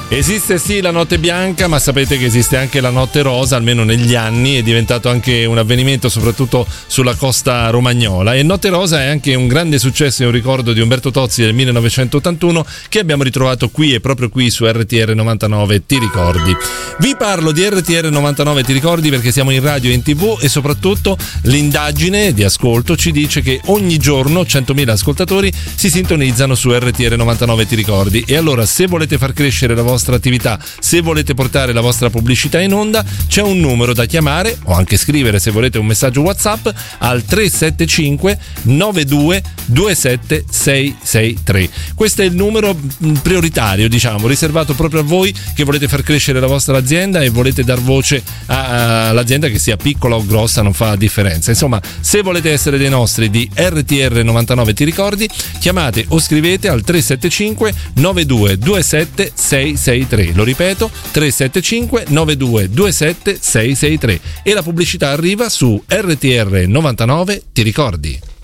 Esiste sì la notte bianca, ma sapete che esiste anche la notte rosa, almeno negli anni è diventato anche un avvenimento soprattutto sulla costa romagnola, e Notte Rosa è anche un grande successo e un ricordo di Umberto Tozzi del 1981 che abbiamo ritrovato qui e proprio qui su RTR 99 Ti ricordi. Vi parlo di RTR 99 Ti ricordi perché siamo in radio e in TV, e soprattutto l'indagine di ascolto ci dice che ogni giorno 100.000 ascoltatori si sintonizzano su RTR 99 Ti ricordi, e allora se volete far crescere la vostra attività, se volete portare la vostra pubblicità in onda, c'è un numero da chiamare o anche scrivere se volete un messaggio WhatsApp al 375 92 27 663. Questo è il numero prioritario, diciamo, riservato proprio a voi che volete far crescere la vostra azienda e volete dar voce all'azienda, che sia piccola o grossa non fa differenza. Insomma, se volete essere dei nostri di RTR 99 Ti ricordi, chiamate o scrivete al 375 92 27 663. Lo ripeto, 375 92 27 663, e la pubblicità arriva su RTR 99 Ti ricordi.